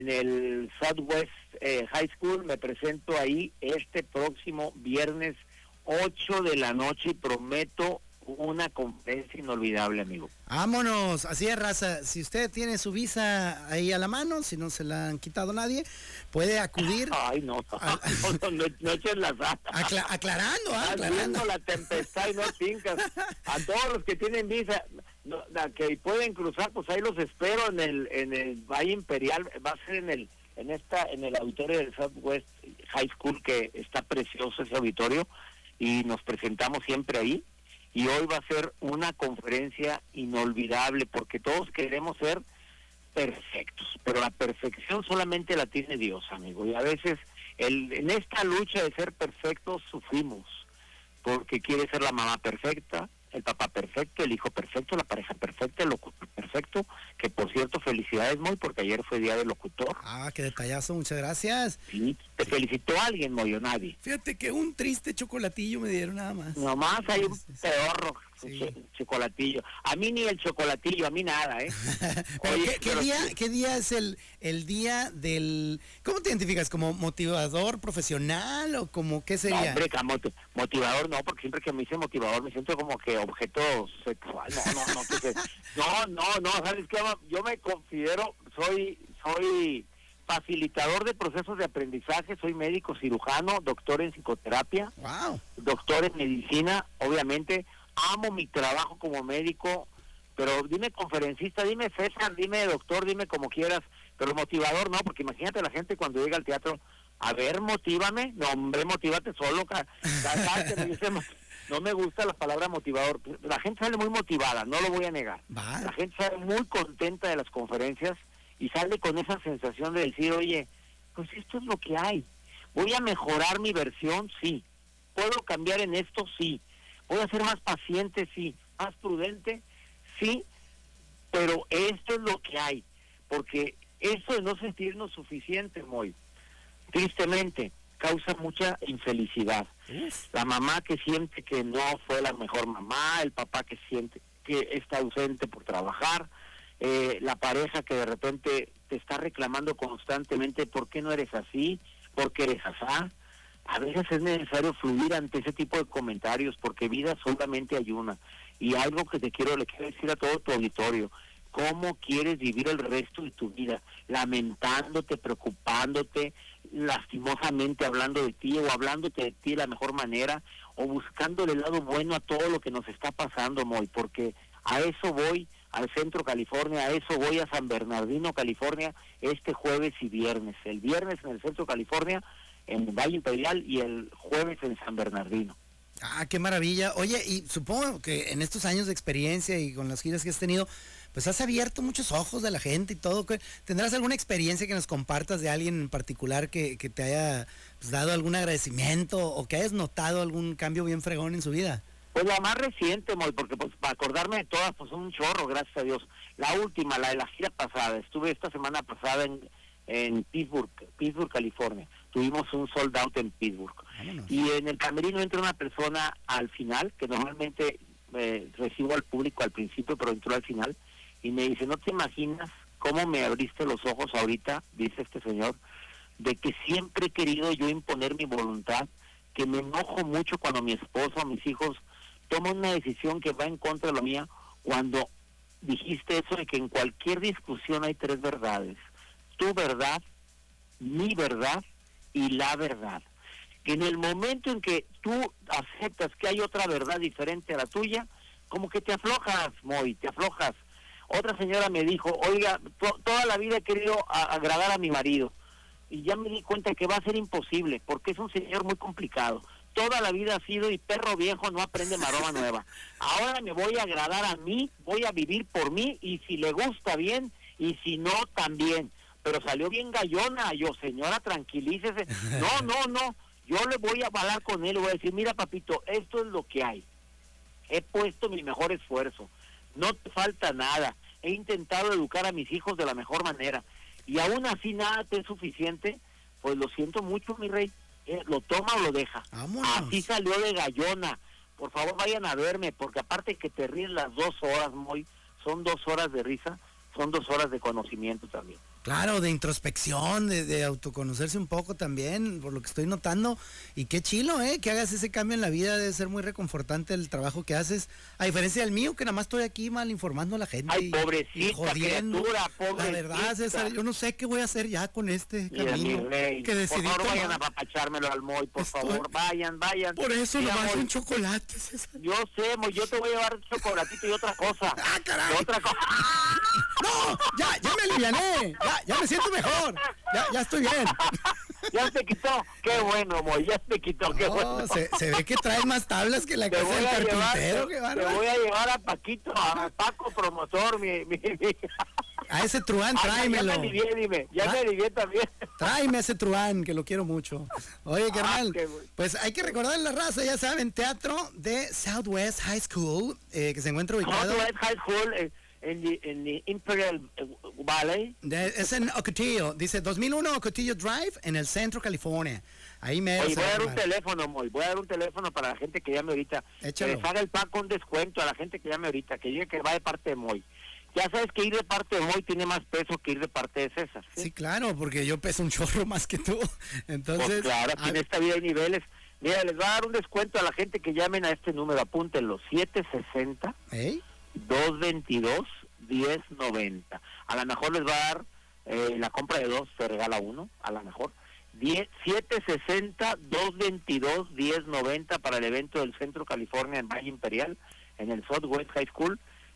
en el Southwest High School. Me presento ahí este próximo viernes 8 de la noche y prometo una conferencia inolvidable, amigo. Vámonos, así es, raza. Si usted tiene su visa ahí a la mano, si no se la han quitado nadie, puede acudir. Ay, no, no eches la sata. Aclarando, Estás viendo la tempestad y no tincas. A todos los que tienen visa, que pueden cruzar, pues ahí los espero en el Valle Imperial. Va a ser en el auditorio del Southwest High School, que está precioso ese auditorio, y nos presentamos siempre ahí. Y hoy va a ser una conferencia inolvidable, porque todos queremos ser perfectos, pero la perfección solamente la tiene Dios, amigo. Y a veces en esta lucha de ser perfectos sufrimos, porque quiere ser la mamá perfecta, el papá perfecto, el hijo perfecto, la pareja perfecta, el locutor perfecto, que por cierto, felicidades, Moy, porque ayer fue día del locutor. Ah, qué detallazo, muchas gracias. Sí, te felicitó alguien, Moy, o nadie. Fíjate que un triste chocolatillo me dieron nada más. Nomás hay un pedorro, sí. Chocolatillo. A mí ni el chocolatillo, a mí nada, ¿eh? Pero oye, ¿qué día es el día del... ¿Cómo te identificas? ¿Como motivador profesional o como qué sería? No, hombre, motivador no, porque siempre que me dice motivador me siento como que objeto sexual. No, ¿sabes qué? Yo me considero, soy facilitador de procesos de aprendizaje, soy médico cirujano, doctor en psicoterapia, wow, doctor en medicina, obviamente. Amo mi trabajo como médico, pero dime conferencista, dime César, dime doctor, dime como quieras, pero motivador no, porque imagínate la gente cuando llega al teatro, a ver, motívame, no hombre, motívate solo, no me gusta la palabra motivador, la gente sale muy motivada, no lo voy a negar, la gente sale muy contenta de las conferencias y sale con esa sensación de decir, oye, pues esto es lo que hay, voy a mejorar mi versión, sí, puedo cambiar en esto, sí, voy a ser más paciente, sí, más prudente, sí, pero esto es lo que hay, porque eso de no sentirnos suficientes, Moy, tristemente, causa mucha infelicidad. La mamá que siente que no fue la mejor mamá, el papá que siente que está ausente por trabajar, la pareja que de repente te está reclamando constantemente, ¿por qué no eres así? ¿Por qué eres asá? A veces es necesario fluir ante ese tipo de comentarios, porque vida solamente hay una. Y algo que le quiero decir a todo tu auditorio: ¿cómo quieres vivir el resto de tu vida? Lamentándote, preocupándote, lastimosamente hablando de ti, o hablándote de ti de la mejor manera, o buscándole el lado bueno a todo lo que nos está pasando, Moy, porque a eso voy al Centro California, a eso voy a San Bernardino, California, este jueves y viernes. El viernes en el Centro California, en Valle Imperial, y el jueves en San Bernardino. Ah, qué maravilla. Oye, y supongo que en estos años de experiencia y con las giras que has tenido, pues has abierto muchos ojos de la gente y todo. ¿Tendrás alguna experiencia que nos compartas de alguien en particular que te haya pues, dado algún agradecimiento o que hayas notado algún cambio bien fregón en su vida? Pues la más reciente, Moy, porque pues para acordarme de todas, pues un chorro, gracias a Dios. La última, la de la gira pasada, estuve esta semana pasada en Pittsburgh, California. Tuvimos un sold out en Pittsburgh. Vámonos. Y en el camerino entra una persona al final, que normalmente recibo al público al principio, pero entró al final, y me dice, ¿no te imaginas cómo me abriste los ojos ahorita, dice este señor, de que siempre he querido yo imponer mi voluntad, que me enojo mucho cuando mi esposo o mis hijos toman una decisión que va en contra de la mía, cuando dijiste eso de que en cualquier discusión hay tres verdades: tu verdad, mi verdad y la verdad. Que en el momento en que tú aceptas que hay otra verdad diferente a la tuya, como que te aflojas, Moy, te aflojas. Otra señora me dijo, oiga, toda la vida he querido agradar a mi marido, y ya me di cuenta que va a ser imposible, porque es un señor muy complicado. Toda la vida ha sido, y perro viejo no aprende maroma nueva. Ahora me voy a agradar a mí, voy a vivir por mí, y si le gusta bien, y si no, también. Pero salió bien gallona. Yo, señora, tranquilícese. No, yo le voy a hablar con él, le voy a decir, mira, papito, esto es lo que hay. He puesto mi mejor esfuerzo, no te falta nada. He intentado educar a mis hijos de la mejor manera, y aún así nada te es suficiente. Pues lo siento mucho, mi rey, lo toma o lo deja. Vámonos. Así salió de gallona. Por favor, vayan a verme, porque aparte que te ríes las 2 horas, Moy, son 2 horas de risa, son 2 horas de conocimiento también. Claro, de introspección, de autoconocerse un poco también, por lo que estoy notando. Y qué chilo, que hagas ese cambio en la vida, debe ser muy reconfortante el trabajo que haces. A diferencia del mío, que nada más estoy aquí mal informando a la gente. Ay, pobrecita, y jodiendo. criatura, pobrecita. La verdad, César, yo no sé qué voy a hacer ya con este camino que decidí por favor, tomar. vayan a apapachármelo al Moy, por favor, vayan. Por eso Mira, nomás Moy, un chocolate, César. yo sé, Moy, yo te voy a llevar chocolatito y otra cosa. ¡Ah, caray! Otra cosa. No, ya me aliviané, ya me siento mejor, ya estoy bien. Ya se quitó, qué bueno, Moy, ya se quitó, qué bueno. Se ve que traes más tablas que la casa del carpintero, qué te bárbaro. voy a llevar a Paquito, a Paco Promotor, mi. A ese truán, tráemelo. Ya me alivié, dime, me alivié también. Tráeme ese truán, que lo quiero mucho. Oye, carnal, qué pues hay que recordar la raza, ya saben, teatro de Southwest High School, que se encuentra ubicado... Southwest High School, en the Imperial Valley. Es en Ocotillo, dice 2001 Ocotillo Drive, en el centro, California. Ahí me... Oye, voy a dar un teléfono, Moy, voy a dar un teléfono para la gente que llame ahorita. Échalo. Que les haga el Paco un descuento a la gente que llame ahorita, que diga que va de parte de Moy. Ya sabes que ir de parte de Moy tiene más peso que ir de parte de César. Sí, claro, porque yo peso un chorro más que tú. Entonces, pues claro, aquí en esta vida hay niveles. Mira, les va a dar un descuento a la gente que llamen a este número, apúntenlo, 760 222 1090. A lo mejor les va a dar la compra de 2, se regala 1, a lo mejor. 760 222 1090 para el evento del Centro California en Valle Imperial, en el Southwest High School.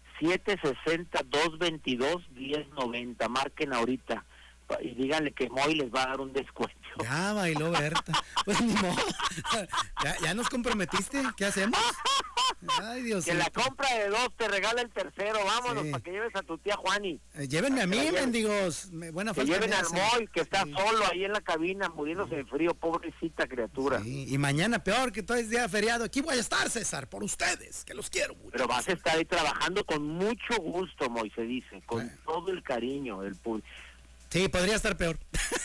760-222-1090. Marquen ahorita y díganle que Moy les va a dar un descuento. Ya bailó Berta. Pues ni modo. ¿Ya nos comprometiste? ¿Qué hacemos? Ay, Dios. Que la compra de 2 te regala el tercero. Vámonos, sí, para que lleves a tu tía Juani. Llévenme a mí, mendigos. Buena que lleven al Moy, que está solo ahí en la cabina, muriéndose de frío, pobrecita criatura. Sí. Y mañana peor, que todo es día feriado. Aquí voy a estar, César, por ustedes, que los quiero mucho. Pero vas a estar ahí trabajando con mucho gusto, Moy, se dice, con todo el cariño del público. Sí, podría estar peor.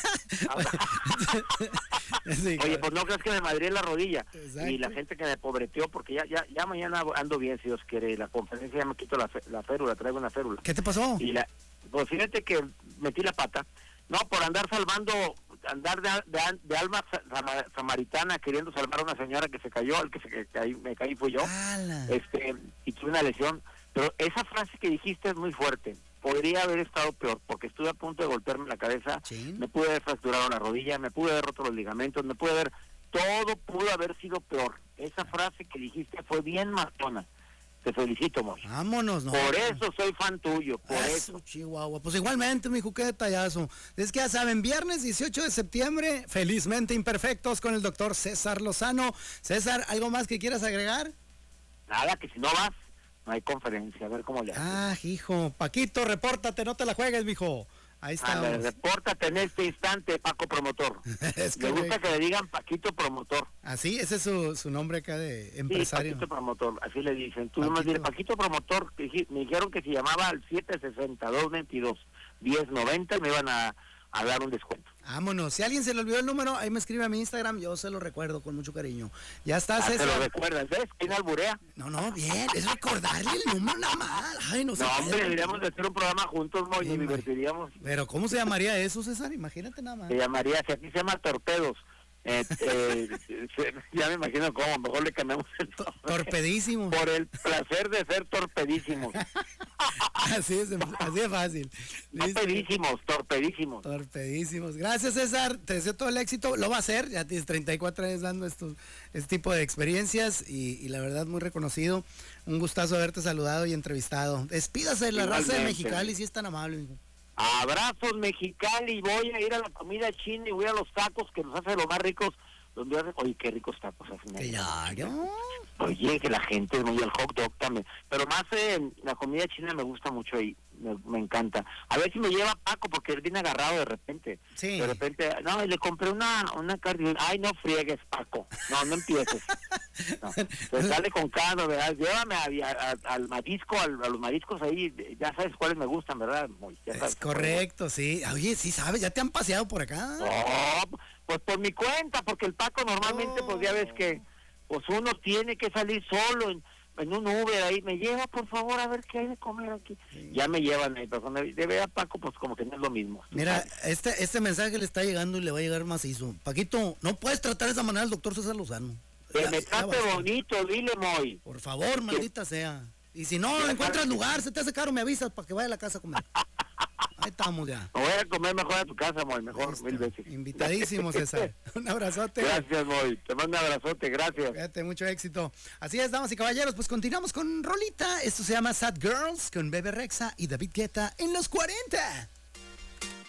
Sí, oye, pues no creas que me madrié la rodilla. Exacto. Y la gente que me pobreteó, porque ya mañana ando bien, si Dios quiere. La conferencia ya me quito la férula, traigo una férula. ¿Qué te pasó? Y pues fíjate que metí la pata. No, por andar andar de alma samaritana, queriendo salvar a una señora que se cayó, me caí fui yo. Y tuve una lesión. Pero esa frase que dijiste es muy fuerte. Podría haber estado peor, porque estuve a punto de golpearme la cabeza, ¿sí? Me pude haber fracturado la rodilla, me pude haber roto los ligamentos, todo pudo haber sido peor. Esa frase que dijiste fue bien matona. Te felicito, Moy. Vámonos, ¿no? Por eso soy fan tuyo, por eso. Chihuahua. Pues igualmente, mijo, qué detallazo. Es que ya saben, viernes 18 de septiembre, felizmente imperfectos con el doctor César Lozano. César, ¿algo más que quieras agregar? Nada, que si no vas, no hay conferencia, a ver cómo le haces. Hijo, Paquito, repórtate, no te la juegues, mijo. Ahí está. Repórtate en este instante, Paco Promotor. Me gusta que le digan Paquito Promotor. Así, ese es su nombre acá de empresario. Sí, Paquito Promotor, así le dicen. Tú nomás dile Paquito Promotor, me dijeron que se llamaba al 760-222-1090 y me iban a dar un descuento. Vámonos, si a alguien se le olvidó el número, ahí me escribe a mi Instagram, yo se lo recuerdo con mucho cariño. Ya está, César. Se lo recuerdas, ¿ves? ¿Quién alburea? No, bien, es recordarle el número nada más. Ay, no, hombre, deberíamos de hacer un programa juntos, Moy, nos divertiríamos. Pero, ¿cómo se llamaría eso, César? Imagínate nada más. Se llamaría, si aquí se llama Torpedos. Ya me imagino cómo, mejor le cambiamos el nombre. Torpedísimos. Por el placer de ser torpedísimos. así es fácil. Torpedísimos. Gracias, César, te deseo todo el éxito, lo va a hacer, ya tienes 34 años dando este tipo de experiencias y la verdad muy reconocido, un gustazo haberte saludado y entrevistado. Despídase de la raza de Mexicali si es tan amable, hijo. Abrazos, Mexicali, voy a ir a la comida china y voy a los tacos que nos hacen los más ricos. Oye, qué ricos tacos hacen. Claro. Oye, que la gente es muy el hot dog también. Pero más la comida china me gusta mucho y me encanta. A ver si me lleva Paco, porque él viene agarrado de repente. Sí. De repente, no, le compré una carne. Ay, no friegues, Paco. No empieces. No. Pues sale con cada novedad. Llévame al marisco, a los mariscos ahí. Ya sabes cuáles me gustan, ¿verdad? Es correcto, sí. Oye, sí sabes, ¿ya te han paseado por acá? No, pues por mi cuenta, porque el Paco normalmente, pues ya ves que pues uno tiene que salir solo. en un Uber ahí, me lleva por favor a ver qué hay de comer aquí. Sí. Ya me llevan ahí, pero de verdad, Paco, pues como que no es lo mismo. Mira, este mensaje le está llegando y le va a llegar macizo. Paquito, no puedes tratar de esa manera al doctor César Lozano. Que me trate bonito, dile, Moy. Por favor, maldita sea. Y si no encuentras lugar, se te hace caro, me avisas para que vaya a la casa a comer. Ahí estamos ya. Me voy a comer mejor a tu casa, Moy, mejor, mil veces. Invitadísimo, César. Un abrazote. Gracias, Moy. Te mando un abrazote, gracias. Fíjate, mucho éxito. Así es, damas y caballeros, pues continuamos con rolita. Esto se llama Sad Girls con Bebe Rexha y David Guetta en los 40.